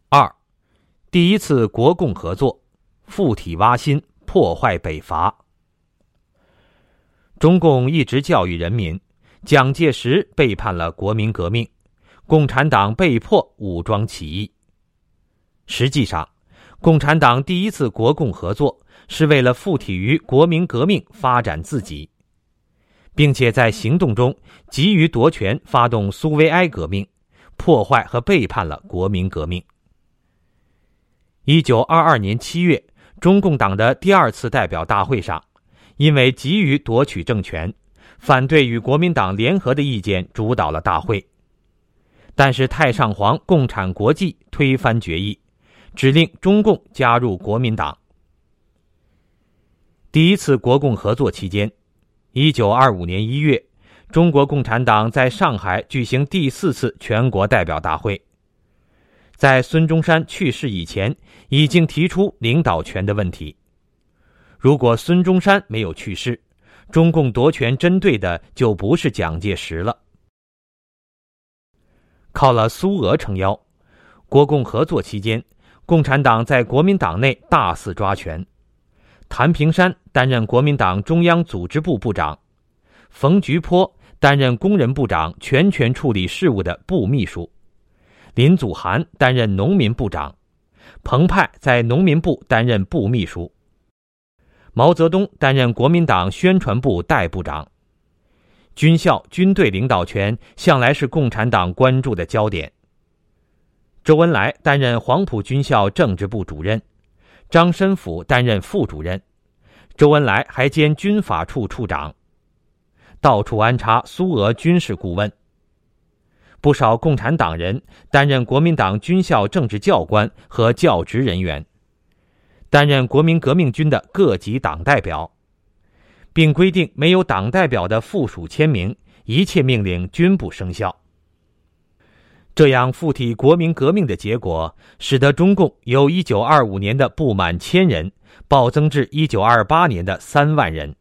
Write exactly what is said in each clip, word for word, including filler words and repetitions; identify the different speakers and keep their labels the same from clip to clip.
Speaker 1: 二、第一次国共合作，附体挖心，破坏北伐。中共一直教育人民，蒋介石背叛了国民革命，共产党被迫武装起义。实际上，共产党第一次国共合作是为了附体于国民革命发展自己，并且在行动中急于夺权，发动苏维埃革命，破坏和背叛了国民革命。一九二二年七月，中共党的第二次代表大会上，因为急于夺取政权，反对与国民党联合的意见主导了大会。但是太上皇共产国际推翻决议，指令中共加入国民党。第一次国共合作期间，一九二五年一月，中国共产党在上海举行第四次全国代表大会。在孙中山去世以前，已经提出领导权的问题。如果孙中山没有去世，中共夺权针对的就不是蒋介石了。靠了苏俄撑腰，国共合作期间，共产党在国民党内大肆抓权。谭平山担任国民党中央组织部部长，冯菊坡担任工人部长，全权处理事务的部秘书，林祖涵担任农民部长，彭湃在农民部担任部秘书，毛泽东担任国民党宣传部代部长。军校军队领导权向来是共产党关注的焦点。周恩来担任黄埔军校政治部主任，张申府担任副主任，周恩来还兼军法处处长，到处安插苏俄军事顾问。不少共产党人担任国民党军校政治教官和教职人员，担任国民革命军的各级党代表，并规定没有党代表的附属签名，一切命令均不生效。这样附体国民革命的结果，使得中共由一九二五年的不满千人暴增至一九二八年的三万人。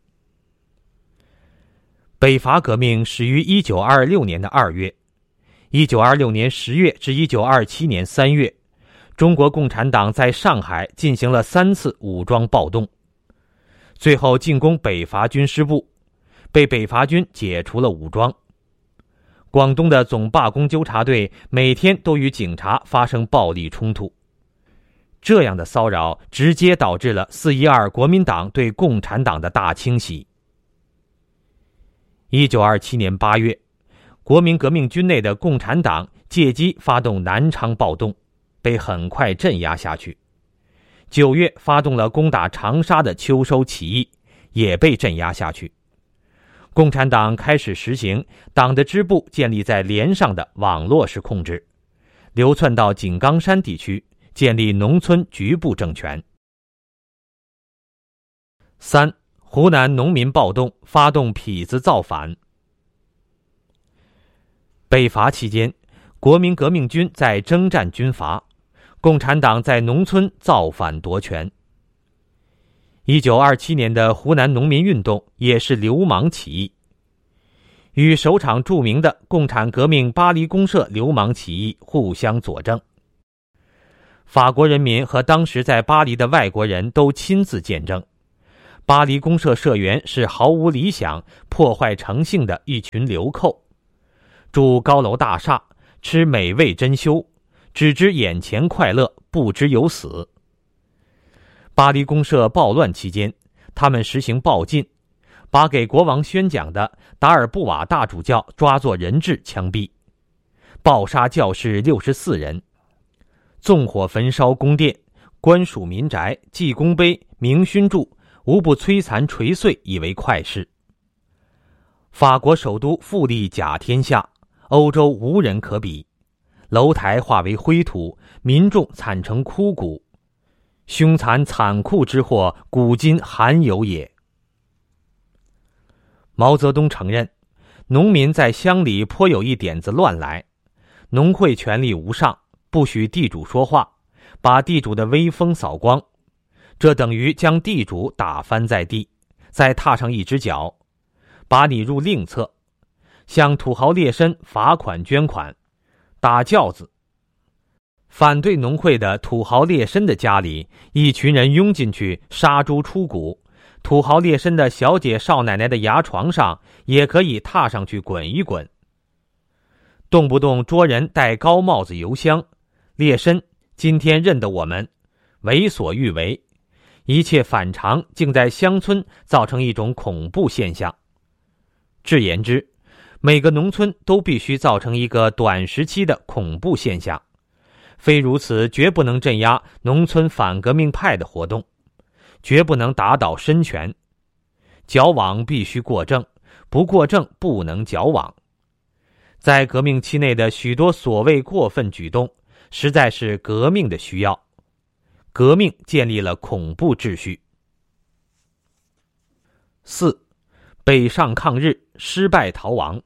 Speaker 1: 北伐革命始于一九二六年的二月，一九二六年十月至一九二七年三月，中国共产党在上海进行了三次武装暴动，最后进攻北伐军师部，被北伐军解除了武装。广东的总罢工纠察队每天都与警察发生暴力冲突，这样的骚扰直接导致了四一二国民党对共产党的大清洗。一九二七年八月，国民革命军内的共产党借机发动南昌暴动，被很快镇压下去。九月发动了攻打长沙的秋收起义，也被镇压下去。共产党开始实行党的支部建立在连上的网络式控制，流窜到井冈山地区，建立农村局部政权。三、湖南农民暴动，发动痞子造反。北伐期间，国民革命军在征战军阀，共产党在农村造反夺权。一九二七年的湖南农民运动也是流氓起义，与首场著名的共产革命巴黎公社流氓起义互相佐证。法国人民和当时在巴黎的外国人都亲自见证，巴黎公社社员是毫无理想、破坏诚信的一群流寇，住高楼大厦，吃美味珍馐，只知眼前快乐，不知有死。巴黎公社暴乱期间，他们实行暴禁，把给国王宣讲的达尔布瓦大主教抓作人质枪毙，暴杀教士六十四人，纵火焚烧宫殿、官署民宅、记功碑、明勋柱，无不摧残锤碎以为快事。法国首都富丽甲天下，欧洲无人可比，楼台化为灰土，民众惨成枯骨，凶残残酷之祸，古今罕有也。毛泽东承认，农民在乡里颇有一点子乱来，农会权力无上，不许地主说话，把地主的威风扫光，这等于将地主打翻在地，再踏上一只脚，把你入另册，向土豪劣绅罚款捐款，打轿子， 反对农会的土豪劣绅的家里，一群人拥进去杀猪出骨，土豪劣绅的小姐少奶奶的牙床上也可以踏上去滚一滚。动不动捉人戴高帽子游乡，劣绅今天认得我们，为所欲为，一切反常竟在乡村造成一种恐怖现象。至言之，每个农村都必须造成一个短时期的恐怖现象，非如此绝不能镇压农村反革命派的活动，绝不能打倒绅权。矫枉必须过正，不过正不能矫枉。在革命期内的许多所谓过分举动，实在是革命的需要。革命建立了恐怖秩序。四，北上抗日失败逃亡。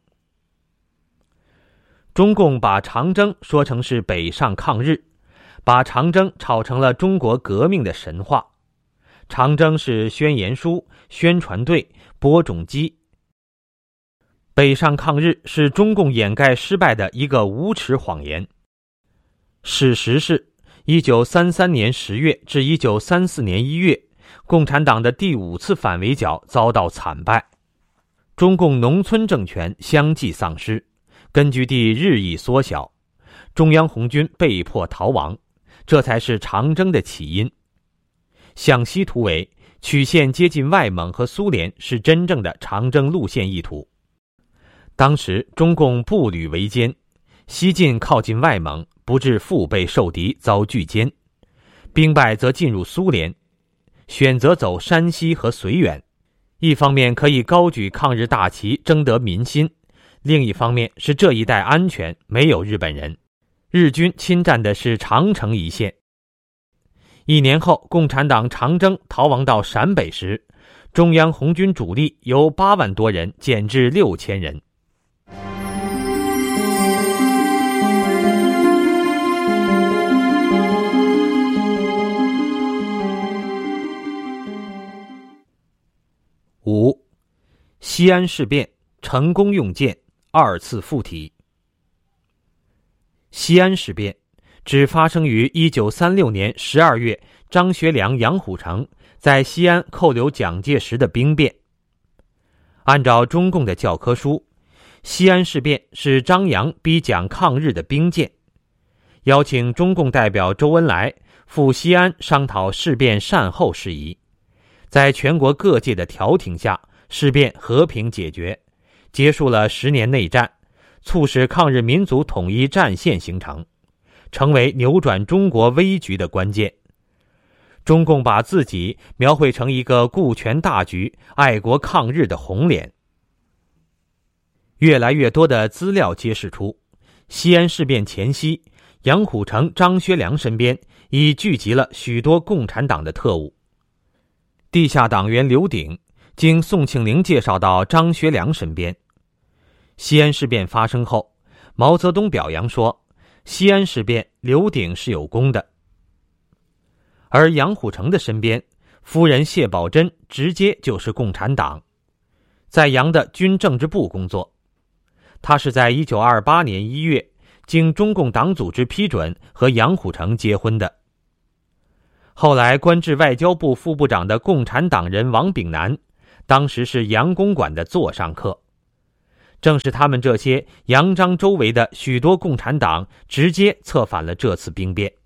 Speaker 1: 中共把长征说成是北上抗日，把长征炒成了中国革命的神话。长征是宣言书、宣传队、播种机。北上抗日是中共掩盖失败的一个无耻谎言。事实是一九三三年十月至一九三四年一月，共产党的第五次反围剿遭到惨败，中共农村政权相继丧失，根据地日益缩小，中央红军被迫逃亡，这才是长征的起因。向西突围，曲线接近外蒙和苏联，是真正的长征路线意图。当时中共步履维艰，西进靠近外蒙，不致腹背受敌遭拒歼，兵败则进入苏联，选择走山西和绥远，一方面可以高举抗日大旗争得民心，另一方面是这一带安全，没有日本人，日军侵占的是长城一线。一年后，共产党长征逃亡到陕北时，中央红军主力由八万多人减至六千人。五，西安事变成功用剑，二次附体。西安事变只发生于一九三六年十二月，张学良、杨虎城在西安扣留蒋介石的兵变。按照中共的教科书，西安事变是张杨逼蒋抗日的兵谏，邀请中共代表周恩来赴西安商讨事变善后事宜。在全国各界的调停下，事变和平解决，结束了十年内战，促使抗日民族统一战线形成，成为扭转中国危局的关键。中共把自己描绘成一个顾全大局、爱国抗日的红脸。越来越多的资料揭示出，西安事变前夕，杨虎城、张学良身边已聚集了许多共产党的特务。地下党员刘鼎经宋庆龄介绍到张学良身边。西安事变发生后，毛泽东表扬说，西安事变刘鼎是有功的。而杨虎城的身边，夫人谢宝珍直接就是共产党，在杨的军政治部工作。他是在一九二八年一月经中共党组织批准和杨虎城结婚的。后来官至外交部副部长的共产党人王炳南，当时是杨公馆的座上客。正是他们这些杨张周围的许多共产党直接策反了这次兵变。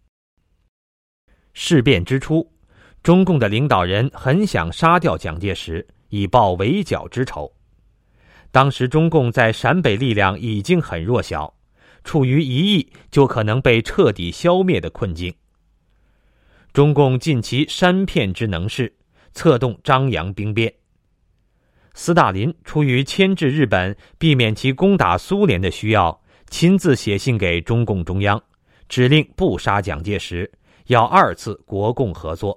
Speaker 1: 事变之初，中共的领导人很想杀掉蒋介石，以报围剿之仇。当时中共在陕北力量已经很弱小，处于一役就可能被彻底消灭的困境。中共尽其煽骗之能事，策动张杨兵变。斯大林出于牵制日本，避免其攻打苏联的需要，亲自写信给中共中央，指令不杀蒋介石，要二次国共合作。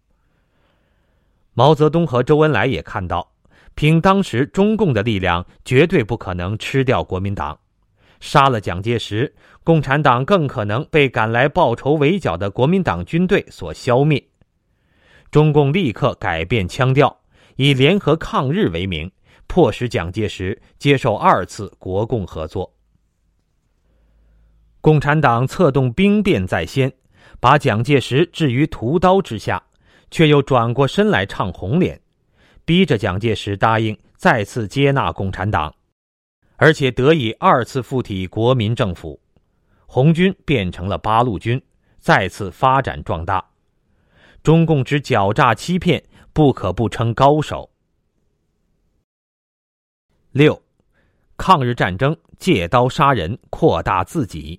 Speaker 1: 毛泽东和周恩来也看到，凭当时中共的力量，绝对不可能吃掉国民党。杀了蒋介石，共产党更可能被赶来报仇围剿的国民党军队所消灭。中共立刻改变腔调，以联合抗日为名，迫使蒋介石接受二次国共合作。 共产党策动兵变在先，把蒋介石置于屠刀之下，却又转过身来唱红脸，逼着蒋介石答应再次接纳共产党，而且得以二次附体国民政府，红军变成了八路军，再次发展壮大。中共之狡诈欺骗，不可不称高手。六，抗日战争借刀杀人，扩大自己。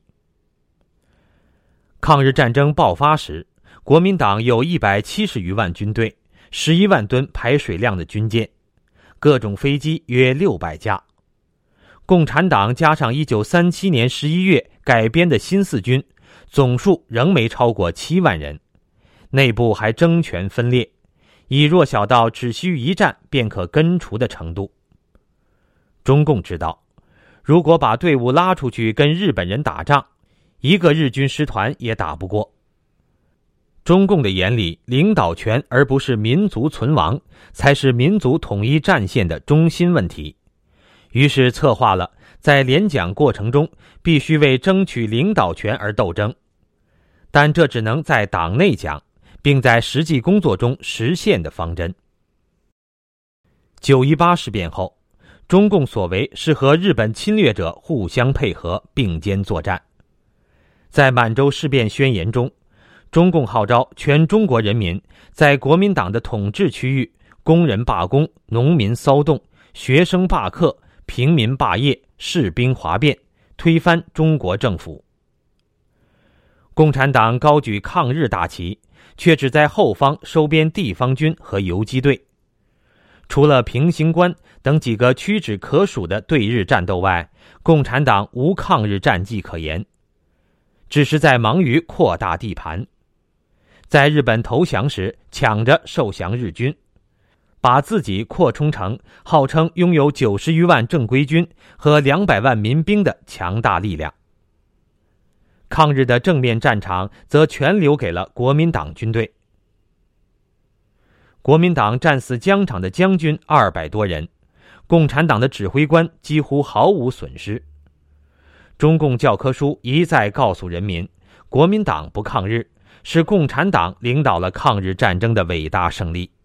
Speaker 1: 抗日战争爆发时，国民党有一百七十余万军队，十一万吨排水量的军舰，各种飞机约六百架。共产党加上一九三七年十一月改编的新四军，总数仍没超过七万人，内部还争权分裂，已弱小到只需一战便可根除的程度。中共知道，如果把队伍拉出去跟日本人打仗，一个日军师团也打不过。中共的眼里，领导权而不是民族存亡，才是民族统一战线的中心问题。于是策划了在联蒋过程中必须为争取领导权而斗争，但这只能在党内讲，并在实际工作中实现的方针。九一八事变后，中共所为是和日本侵略者互相配合，并肩作战。在满洲事变宣言中，中共号召全中国人民在国民党的统治区域，工人罢工、农民骚动、学生罢课、平民罢业、士兵哗变，推翻中国政府。共产党高举抗日大旗，却只在后方收编地方军和游击队。除了平型关等几个屈指可数的对日战斗外，共产党无抗日战绩可言，只是在忙于扩大地盘。在日本投降时抢着受降日军，把自己扩充成号称拥有九十余万正规军和两百万民兵的强大力量。抗日的正面战场则全留给了国民党军队。国民党战死疆场的将军二百多人，共产党的指挥官几乎毫无损失。中共教科书一再告诉人民，国民党不抗日，是共产党领导了抗日战争的伟大胜利。